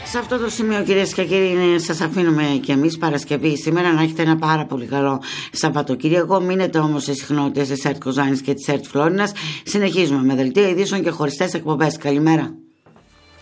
Σε αυτό το σημείο, κυρίες και κύριοι, σας αφήνουμε και εμείς Παρασκευή σήμερα. Να έχετε ένα πάρα πολύ καλό Σαββατοκύριακο. Μείνετε όμως σε συχνότητες της ΕΡΤ Κοζάνης και της ΕΡΤ Φλόρινας. Συνεχίζουμε με δελτία ειδήσεων και χωριστές εκπομπές. Καλημέρα.